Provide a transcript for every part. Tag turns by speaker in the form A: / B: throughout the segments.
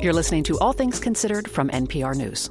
A: You're listening to All Things Considered from NPR News.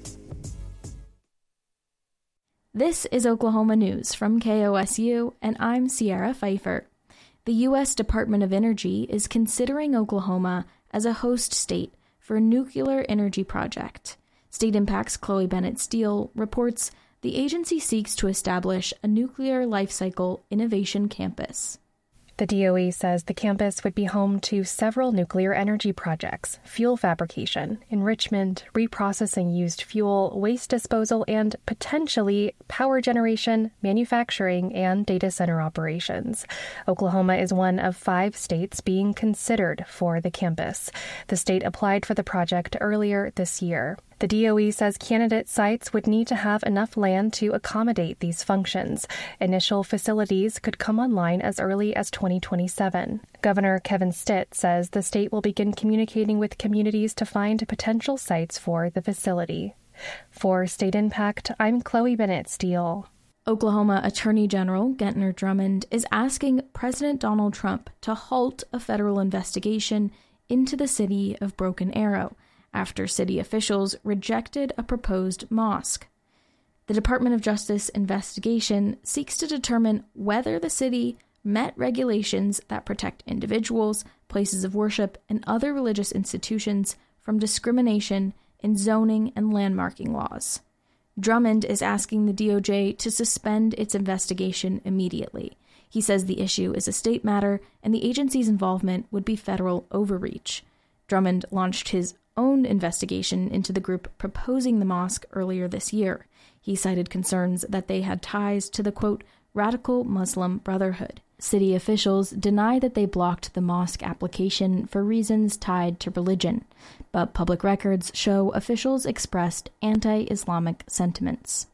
B: This is Oklahoma News from KOSU, and I'm Sierra Pfeiffer. The U.S. Department of Energy is considering Oklahoma as a host state for a nuclear energy project. State Impact's Chloe Bennett Steele reports the agency seeks to establish a nuclear life cycle innovation campus.
C: The DOE says the campus would be home to several nuclear energy projects, fuel fabrication, enrichment, reprocessing used fuel, waste disposal, and potentially power generation, manufacturing, and data center operations. Oklahoma is one of 5 states being considered for the campus. The state applied for the project earlier this year. The DOE says candidate sites would need to have enough land to accommodate these functions. Initial facilities could come online as early as 2027. Governor Kevin Stitt says the state will begin communicating with communities to find potential sites for the facility. For State Impact, I'm Chloe Bennett Steele.
B: Oklahoma Attorney General Gentner Drummond is asking President Donald Trump to halt a federal investigation into the city of Broken Arrow after city officials rejected a proposed mosque. The Department of Justice investigation seeks to determine whether the city met regulations that protect individuals, places of worship, and other religious institutions from discrimination in zoning and landmarking laws. Drummond is asking the DOJ to suspend its investigation immediately. He says the issue is a state matter and the agency's involvement would be federal overreach. Drummond launched his own investigation into the group proposing the mosque earlier this year. He cited concerns that they had ties to the, quote, radical Muslim Brotherhood. City officials deny that they blocked the mosque application for reasons tied to religion, but public records show officials expressed anti-Islamic sentiments.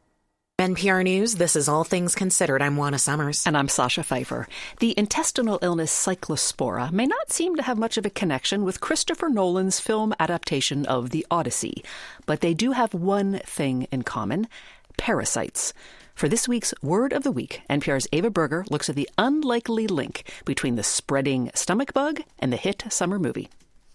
D: NPR News, this is All Things Considered. I'm Juana Summers.
A: And I'm Sasha Pfeiffer. The intestinal illness Cyclospora may not seem to have much of a connection with Christopher Nolan's film adaptation of The Odyssey, but they do have one thing in common: parasites. For this week's Word of the Week, NPR's Ava Berger looks at the unlikely link between the spreading stomach bug and the hit summer movie.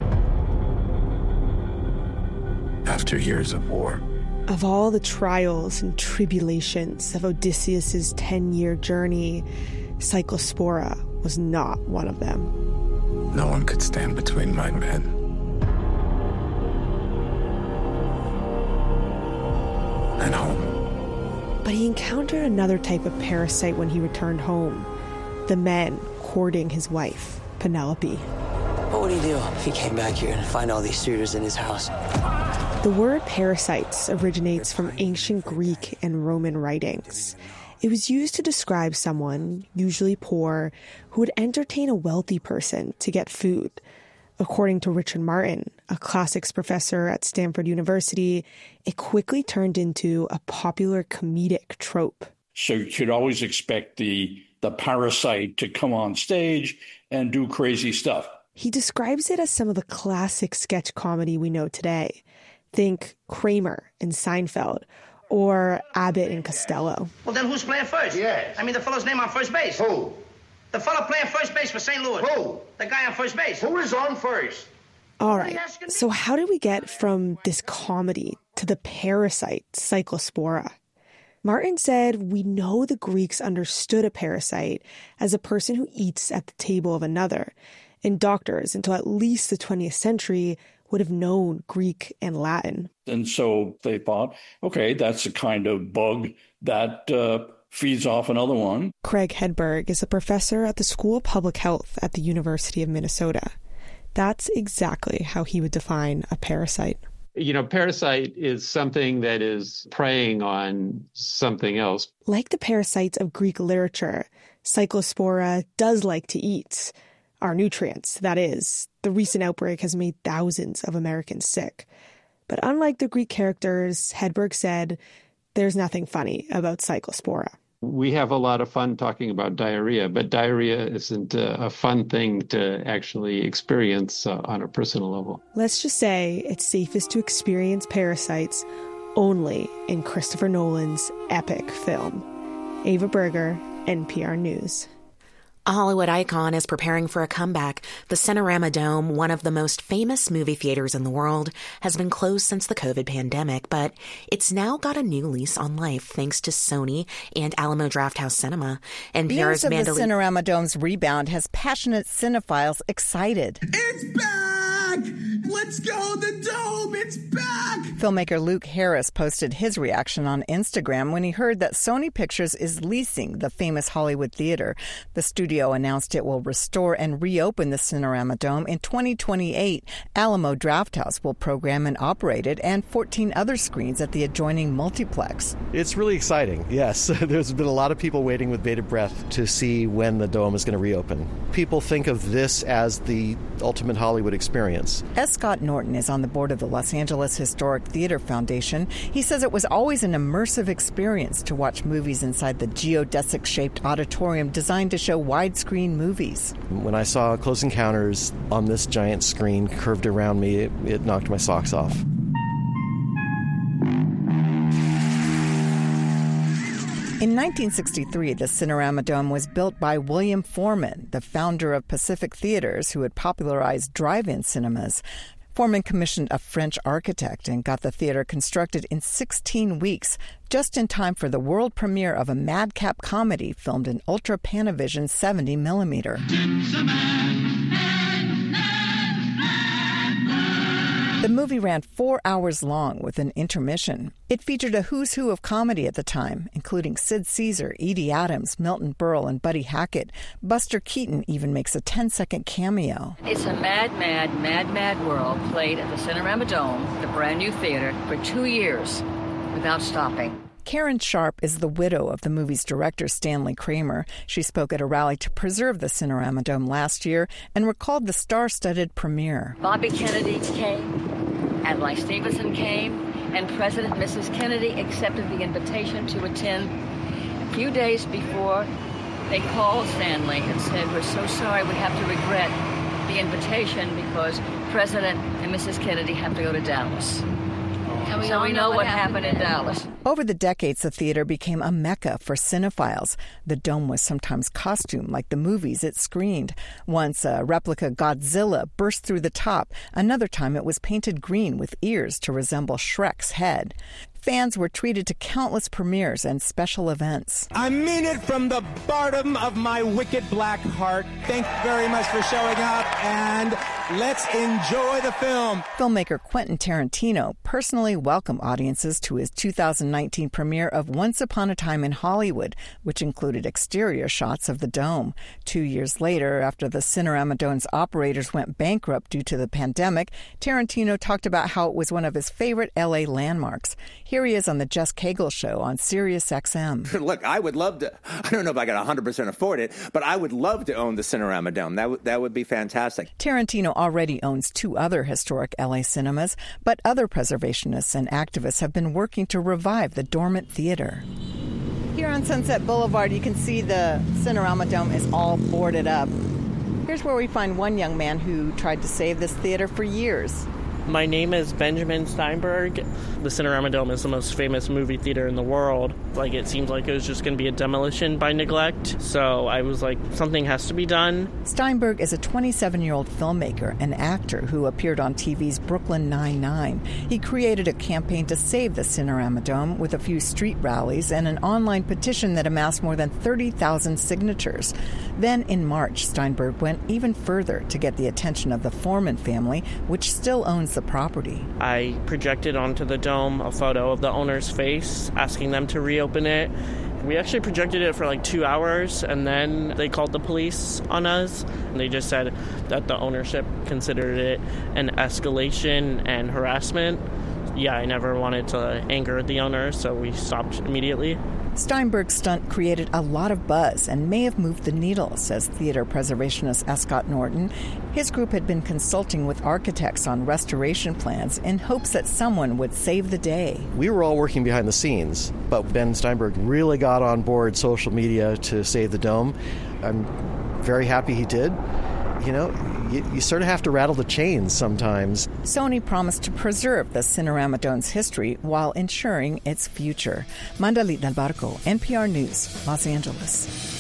E: After years of war,
F: of all the trials and tribulations of Odysseus's 10-year journey, Cyclospora was not one of them.
E: No one could stand between my men and home.
F: But he encountered another type of parasite when he returned home. The men courting his wife, Penelope.
G: What would he do if he came back here and find all these suitors in his house?
F: The word parasites originates from ancient Greek and Roman writings. It was used to describe someone, usually poor, who would entertain a wealthy person to get food. According to Richard Martin, a classics professor at Stanford University, it quickly turned into a popular comedic trope.
H: So you should always expect the parasite to come on stage and do crazy stuff.
F: He describes it as some of the classic sketch comedy we know today. Think Kramer and Seinfeld, or Abbott and Costello.
I: Well, then who's playing first?
E: Yes.
I: I mean, the fellow's name on first base.
E: Who?
I: The fellow playing first base for St. Louis.
E: Who?
I: The guy on first base.
E: Who is on first?
F: All right, so how did we get from this comedy to the parasite, Cyclospora? Martin said we know the Greeks understood a parasite as a person who eats at the table of another, and doctors, until at least the 20th century, would have known Greek and Latin.
H: And so they thought, okay, that's a kind of bug that feeds off another one.
F: Craig Hedberg is a professor at the School of Public Health at the University of Minnesota. That's exactly how he would define a parasite.
J: You know, parasite is something that is preying on something else.
F: Like the parasites of Greek literature, Cyclospora does like to eat. Our nutrients, that is. The recent outbreak has made thousands of Americans sick. But unlike the Greek characters, Hedberg said, there's nothing funny about Cyclospora.
J: We have a lot of fun talking about diarrhea, but diarrhea isn't a fun thing to actually experience on a personal level.
F: Let's just say it's safest to experience parasites only in Christopher Nolan's epic film. Ava Berger, NPR News.
D: A Hollywood icon is preparing for a comeback. The Cinerama Dome, one of the most famous movie theaters in the world, has been closed since the COVID pandemic, but it's now got a new lease on life thanks to Sony and Alamo Drafthouse Cinema.
K: NPR's News of the Cinerama Dome's rebound has passionate cinephiles excited.
L: It's back! Let's go, the Dome! It's back!
K: Filmmaker Luke Harris posted his reaction on Instagram when he heard that Sony Pictures is leasing the famous Hollywood theater. The studio announced it will restore and reopen the Cinerama Dome in 2028. Alamo Drafthouse will program and operate it, and 14 other screens at the adjoining multiplex.
M: It's really exciting, yes. There's been a lot of people waiting with bated breath to see when the Dome is going to reopen. People think of this as the ultimate Hollywood experience.
K: S. Scott Norton is on the board of the Los Angeles Historic Theater Foundation. He says it was always an immersive experience to watch movies inside the geodesic-shaped auditorium designed to show widescreen movies.
M: When I saw Close Encounters on this giant screen curved around me, it knocked my socks off.
K: In 1963, the Cinerama Dome was built by William Foreman, the founder of Pacific Theaters, who had popularized drive-in cinemas. Foreman commissioned a French architect and got the theater constructed in 16 weeks, just in time for the world premiere of a madcap comedy filmed in Ultra Panavision 70mm. The movie ran 4 hours long with an intermission. It featured a who's who of comedy at the time, including Sid Caesar, Edie Adams, Milton Berle, and Buddy Hackett. Buster Keaton even makes a 10-second cameo.
N: It's a mad world played at the Cinerama Dome, the brand new theater, for 2 years without stopping.
K: Karen Sharp is the widow of the movie's director, Stanley Kramer. She spoke at a rally to preserve the Cinerama Dome last year and recalled the star-studded premiere.
N: Bobby Kennedy came, Adlai Stevenson came, and President and Mrs. Kennedy accepted the invitation to attend. A few days before, they called Stanley and said, "We're so sorry, we have to regret the invitation because President and Mrs. Kennedy have to go to Dallas." So we know what happened in Dallas.
K: Over the decades, the theater became a mecca for cinephiles. The Dome was sometimes costumed like the movies it screened. Once a replica Godzilla burst through the top. Another time it was painted green with ears to resemble Shrek's head. Fans were treated to countless premieres and special events.
L: I mean it from the bottom of my wicked black heart. Thank you very much for showing up, and let's enjoy the film.
K: Filmmaker Quentin Tarantino personally welcomed audiences to his 2019 premiere of Once Upon a Time in Hollywood, which included exterior shots of the Dome. 2 years later, after the Cinerama Dome's operators went bankrupt due to the pandemic, Tarantino talked about how it was one of his favorite LA landmarks. Here he is on the Jess Cagle Show on Sirius XM.
O: Look, I would love to, I don't know if I could 100% afford it, but I would love to own the Cinerama Dome. That would be fantastic.
K: Tarantino already owns 2 other historic LA cinemas, but other preservationists and activists have been working to revive the dormant theater. Here on Sunset Boulevard, you can see the Cinerama Dome is all boarded up. Here's where we find one young man who tried to save this theater for years.
P: My name is Benjamin Steinberg. The Cinerama Dome is the most famous movie theater in the world. It seems like it was just going to be a demolition by neglect. So I was like, something has to be done.
K: Steinberg is a 27-year-old filmmaker and actor who appeared on TV's Brooklyn Nine-Nine. He created a campaign to save the Cinerama Dome with a few street rallies and an online petition that amassed more than 30,000 signatures. Then in March, Steinberg went even further to get the attention of the Foreman family, which still owns the property.
P: I projected onto the dome a photo of the owner's face, asking them to reopen it. We actually projected it for 2 hours, and then they called the police on us. And they just said that the ownership considered it an escalation and harassment. Yeah, I never wanted to anger the owner, so we stopped immediately.
K: Steinberg's stunt created a lot of buzz and may have moved the needle, says theater preservationist S. Scott Norton. His group had been consulting with architects on restoration plans in hopes that someone would save the day.
M: We were all working behind the scenes, but Ben Steinberg really got on board social media to save the Dome. I'm very happy he did. You sort of have to rattle the chains sometimes.
K: Sony promised to preserve the Cinerama Dome's history while ensuring its future. Mandalit Del Barco, NPR News, Los Angeles.